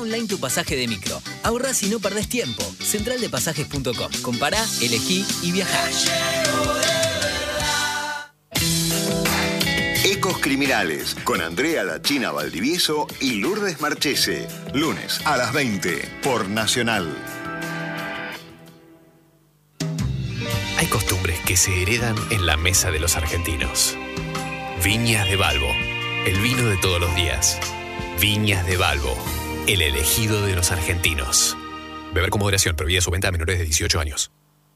online tu pasaje de micro. Ahorrás y no perdés tiempo. Centraldepasajes.com. Compará, elegí y viajá. Ecos Criminales, con Andrea La China Valdivieso y Lourdes Marchese. Lunes a las 20 por Nacional. Hay costumbres que se heredan en la mesa de los argentinos. Viñas de Balbo, el vino de todos los días. Viñas de Balbo, el elegido de los argentinos. Beber con moderación, prohibida su venta a menores de 18 años.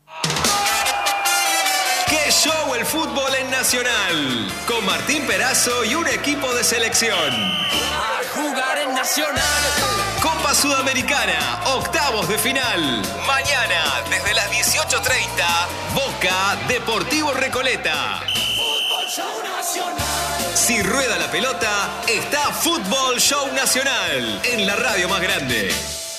¡Qué show el fútbol en Nacional! Con Martín Perazo y un equipo de selección. A jugar en Nacional. Copa Sudamericana, octavos de final. Mañana, desde las 18:30, Boca Deportivo Recoleta. Fútbol Show Nacional. Si rueda la pelota, está Fútbol Show Nacional en la radio más grande.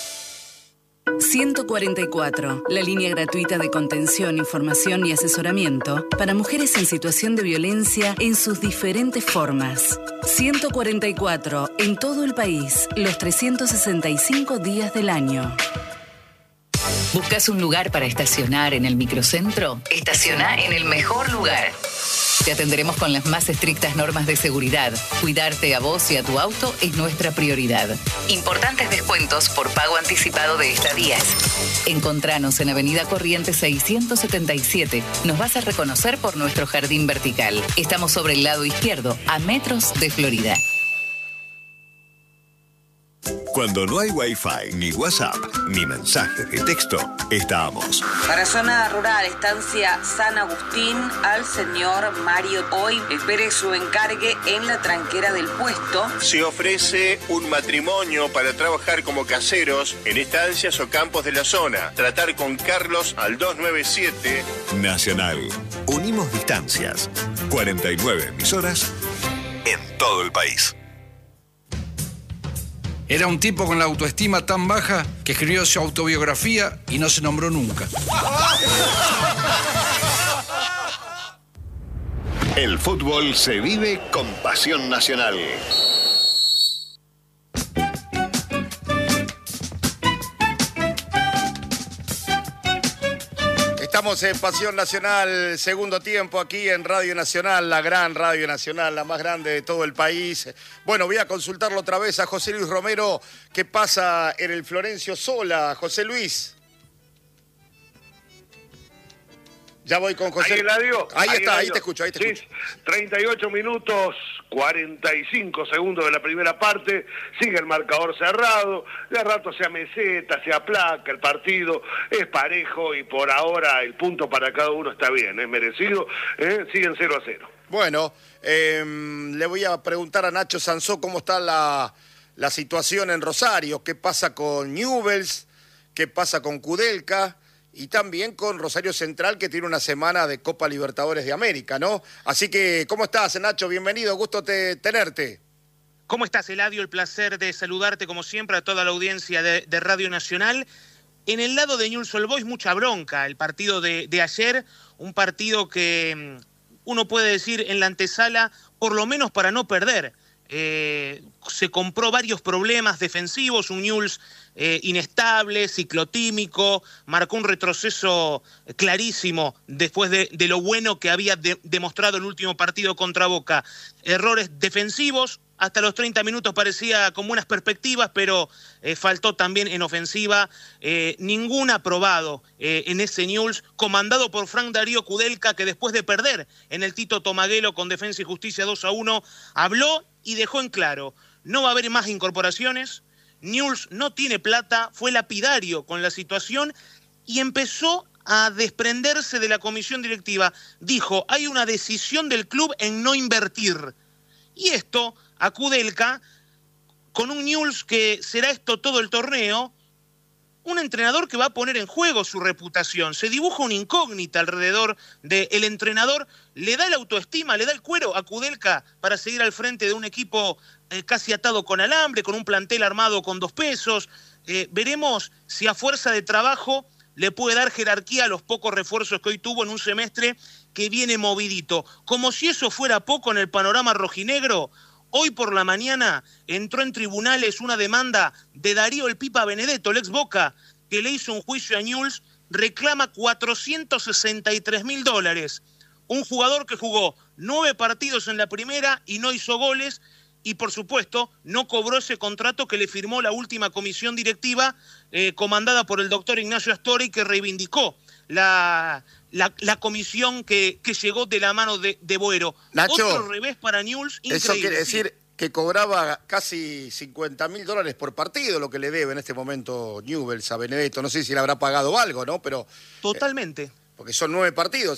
144, la línea gratuita de contención, información y asesoramiento para mujeres en situación de violencia en sus diferentes formas. 144, en todo el país, los 365 días del año. ¿Buscas un lugar para estacionar en el microcentro? Estaciona en el mejor lugar. Te atenderemos con las más estrictas normas de seguridad. Cuidarte a vos y a tu auto es nuestra prioridad. Importantes descuentos por pago anticipado de estadías. Encontranos en Avenida Corrientes 677. Nos vas a reconocer por nuestro jardín vertical. Estamos sobre el lado izquierdo, a metros de Florida. Cuando no hay Wi-Fi, ni WhatsApp, ni mensajes de texto, estamos. Para zona rural, estancia San Agustín, al señor Mario Hoy. Espere su encargue en la tranquera del puesto. Se ofrece un matrimonio para trabajar como caseros en estancias o campos de la zona. Tratar con Carlos al 297. Nacional. Unimos distancias. 49 emisoras en todo el país. Era un tipo con la autoestima tan baja que escribió su autobiografía y no se nombró nunca. El fútbol se vive con pasión nacional. Estamos en Pasión Nacional, segundo tiempo aquí en Radio Nacional, la gran Radio Nacional, la más grande de todo el país. Bueno, voy a consultarlo otra vez a José Luis Romero, ¿qué pasa en el Florencio Sola? José Luis. Ya voy con José. Ahí está, ahí te escucho, ahí te escucho. 38 minutos, 45 segundos de la primera parte, sigue el marcador cerrado, de rato se ameseta, se aplaca el partido, es parejo y por ahora el punto para cada uno está bien, es merecido, siguen 0-0. Bueno, le voy a preguntar a Nacho Sansó cómo está la situación en Rosario, qué pasa con Newell's, qué pasa con Kudelka. Y también con Rosario Central, que tiene una semana de Copa Libertadores de América, ¿no? Así que, ¿cómo estás, Nacho? Bienvenido, gusto tenerte. ¿Cómo estás, Eladio? El placer de saludarte, como siempre, a toda la audiencia de Radio Nacional. En el lado de Newell's Old Boys, mucha bronca. El partido de ayer, un partido que uno puede decir en la antesala, por lo menos para no perder. Se compró varios problemas defensivos, un Newell's inestable, ciclotímico, marcó un retroceso clarísimo después de lo bueno que había demostrado el último partido contra Boca. Errores defensivos, hasta los 30 minutos parecía como unas perspectivas, pero faltó también en ofensiva. Ningún aprobado en ese Newell's, comandado por Frank Darío Kudelka, que después de perder en el Tito Tomaguelo con Defensa y Justicia 2-1, habló y dejó en claro, no va a haber más incorporaciones, Newell's no tiene plata, fue lapidario con la situación y empezó a desprenderse de la comisión directiva. Dijo, hay una decisión del club en no invertir. Y esto, a Kudelka, con un Newell's que será esto todo el torneo, un entrenador que va a poner en juego su reputación. Se dibuja una incógnita alrededor del entrenador. Le da la autoestima, le da el cuero a Kudelka para seguir al frente de un equipo casi atado con alambre, con un plantel armado con 2 pesos. Veremos si a fuerza de trabajo le puede dar jerarquía a los pocos refuerzos que hoy tuvo en un semestre que viene movidito. Como si eso fuera poco en el panorama rojinegro, Hoy por la mañana entró en tribunales una demanda de Darío el Pipa Benedetto, el ex Boca, que le hizo un juicio a Newell's, reclama $463.000. Un jugador que jugó 9 partidos en la primera y no hizo goles, y por supuesto no cobró ese contrato que le firmó la última comisión directiva comandada por el doctor Ignacio Astori, que reivindicó la comisión que llegó de la mano de Boero. Nacho, otro revés para Newell's, increíble. Eso quiere decir que cobraba casi $50.000 por partido, lo que le debe en este momento Newell's a Benedetto. No sé si le habrá pagado algo, ¿no? Pero totalmente. Porque son 9 partidos.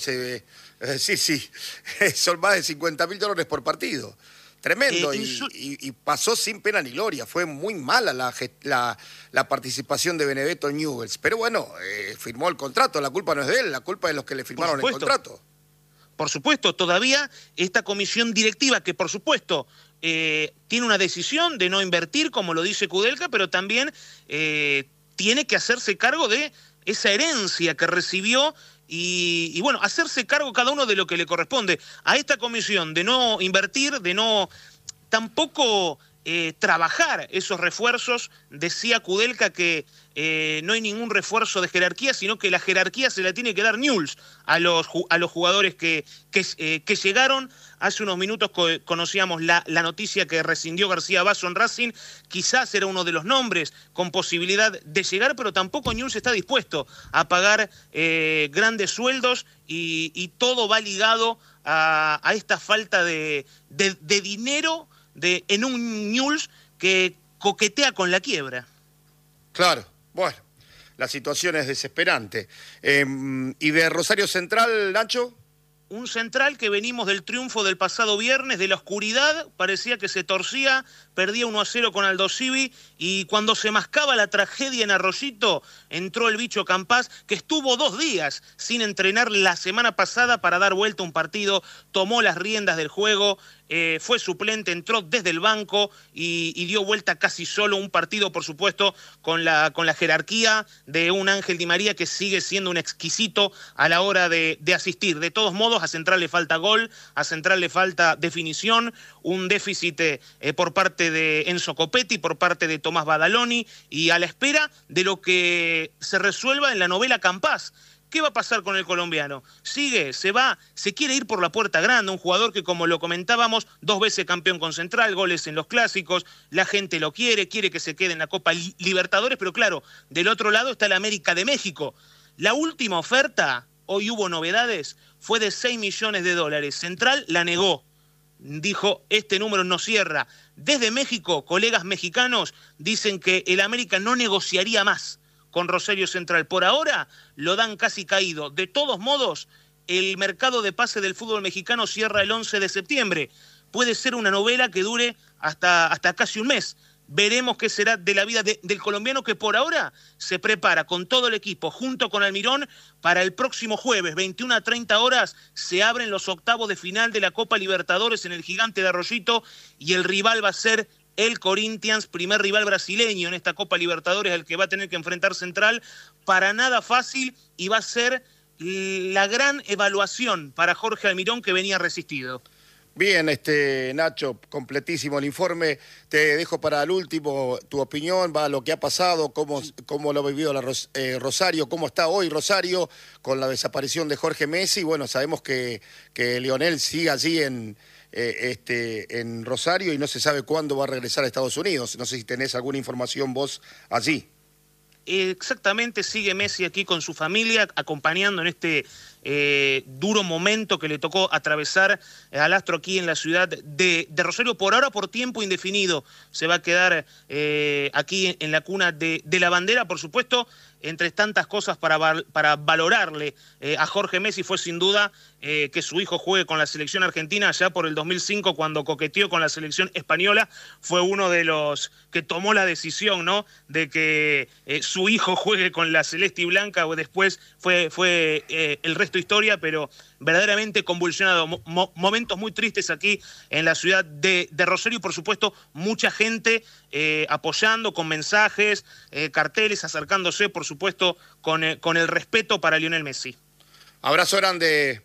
Sí, son más de $50.000 por partido. Tremendo, y pasó sin pena ni gloria. Fue muy mala la participación de Benedetto en Newell's. Pero bueno, firmó el contrato, la culpa no es de él, la culpa es de los que le firmaron el contrato. Por supuesto, todavía esta comisión directiva, que por supuesto tiene una decisión de no invertir, como lo dice Kudelka, pero también tiene que hacerse cargo de esa herencia que recibió y bueno, hacerse cargo cada uno de lo que le corresponde. A esta comisión de no invertir, de no tampoco trabajar esos refuerzos, decía Kudelka que no hay ningún refuerzo de jerarquía, sino que la jerarquía se la tiene que dar Newell's a los jugadores que llegaron. Hace unos minutos conocíamos la noticia que rescindió García Basso en Racing. Quizás era uno de los nombres con posibilidad de llegar, pero tampoco Newell's está dispuesto a pagar grandes sueldos y todo va ligado a esta falta de dinero en un Newell's que coquetea con la quiebra. Claro, bueno, la situación es desesperante. ¿Y de Rosario Central, Nacho? Un Central que venimos del triunfo del pasado viernes, de la oscuridad, parecía que se torcía, perdía 1-0 con Aldo Civi, y cuando se mascaba la tragedia en Arroyito, entró el bicho Campás, que estuvo 2 días sin entrenar la semana pasada para dar vuelta a un partido, tomó las riendas del juego, fue suplente, entró desde el banco y dio vuelta casi solo un partido, por supuesto, con la jerarquía de un Ángel Di María que sigue siendo un exquisito a la hora de asistir. De todos modos, a Central le falta gol, a Central le falta definición, un déficit por parte de Enzo Copetti, por parte de Tomás Badaloni, y a la espera de lo que se resuelva en la novela Campás. ¿Qué va a pasar con el colombiano? Sigue, se va, se quiere ir por la puerta grande, un jugador que, como lo comentábamos, 2 veces campeón con Central, goles en los clásicos, la gente lo quiere que se quede en la Copa Libertadores, pero claro, del otro lado está la América de México. La última oferta, hoy hubo novedades, fue de $6 millones. Central la negó, dijo, este número no cierra. Desde México, colegas mexicanos dicen que el América no negociaría más con Rosario Central. Por ahora lo dan casi caído. De todos modos, el mercado de pase del fútbol mexicano cierra el 11 de septiembre. Puede ser una novela que dure hasta casi un mes. Veremos qué será de la vida del colombiano, que por ahora se prepara con todo el equipo, junto con Almirón, para el próximo jueves, 21:30 horas, se abren los octavos de final de la Copa Libertadores en el Gigante de Arroyito, y el rival va a ser el Corinthians, primer rival brasileño en esta Copa Libertadores, al que va a tener que enfrentar Central. Para nada fácil, y va a ser la gran evaluación para Jorge Almirón, que venía resistido. Bien, Nacho, completísimo el informe. Te dejo para el último tu opinión, va lo que ha pasado, cómo lo ha vivido Rosario, cómo está hoy Rosario con la desaparición de Jorge Messi. Bueno, sabemos que Lionel sigue allí en Rosario y no se sabe cuándo va a regresar a Estados Unidos. No sé si tenés alguna información vos allí. Exactamente, sigue Messi aquí con su familia, acompañando en este duro momento que le tocó atravesar al astro aquí en la ciudad de Rosario. Por ahora, por tiempo indefinido, se va a quedar aquí en la cuna de la bandera. Por supuesto, entre tantas cosas para valorarle a Jorge Messi fue sin duda que su hijo juegue con la selección argentina. Ya por el 2005, cuando coqueteó con la selección española, fue uno de los que tomó la decisión, ¿no?, de que su hijo juegue con la celeste y blanca. Después fue el resto historia, pero verdaderamente convulsionado. Momentos muy tristes aquí en la ciudad de Rosario, y por supuesto mucha gente apoyando con mensajes, carteles, acercándose por supuesto con el respeto para Lionel Messi. Abrazo grande,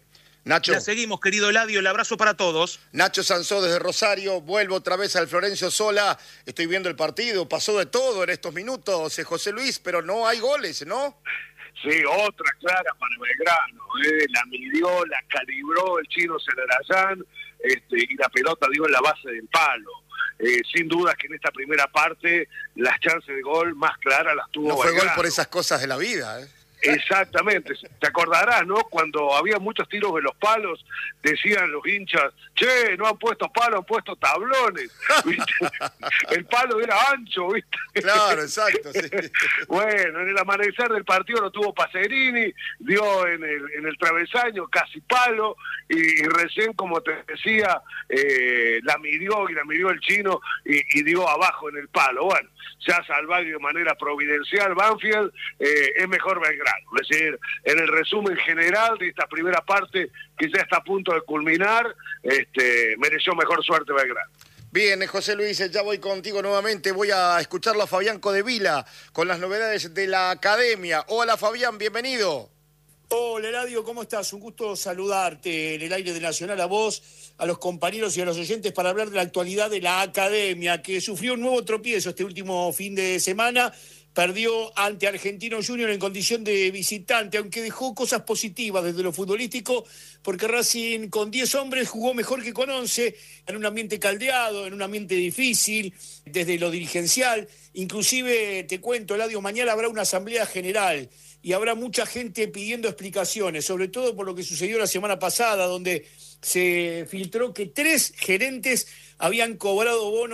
Nacho. La seguimos, querido Eladio, el abrazo para todos. Nacho Sansó desde Rosario, vuelvo otra vez al Florencio Sola, estoy viendo el partido, pasó de todo en estos minutos, José Luis, pero no hay goles, ¿no? Sí, otra clara para Belgrano, la midió, la calibró el chino Celarayán, y la pelota dio en la base del palo. Sin duda que en esta primera parte las chances de gol más claras las tuvo Belgrano. No fue Belgrano. Gol por esas cosas de la vida, Exactamente, te acordarás, ¿no? Cuando había muchos tiros de los palos, decían los hinchas, che, no han puesto palos, han puesto tablones, ¿viste? El palo era ancho, ¿viste? Claro, exacto, sí. Bueno, en el amanecer del partido lo tuvo Pacerini, dio en el travesaño casi palo, y recién, como te decía, la midió el chino y dio abajo en el palo. Bueno, ya salvado de manera providencial Banfield, es mejor Belgrano. Es decir, en el resumen general de esta primera parte, que ya está a punto de culminar, mereció mejor suerte Belgrano. Bien, José Luis, ya voy contigo nuevamente. Voy a escucharlo a Fabián Codevila con las novedades de la academia. Hola Fabián, bienvenido. Hola Eladio, ¿cómo estás? Un gusto saludarte en el aire de Nacional, a vos, a los compañeros y a los oyentes, para hablar de la actualidad de la academia, que sufrió un nuevo tropiezo este último fin de semana. Perdió ante Argentino Junior en condición de visitante, aunque dejó cosas positivas desde lo futbolístico, porque Racing con 10 hombres jugó mejor que con 11, en un ambiente caldeado, en un ambiente difícil, desde lo dirigencial. Inclusive, te cuento, Eladio, mañana habrá una asamblea general y habrá mucha gente pidiendo explicaciones, sobre todo por lo que sucedió la semana pasada, donde se filtró que 3 gerentes habían cobrado bonos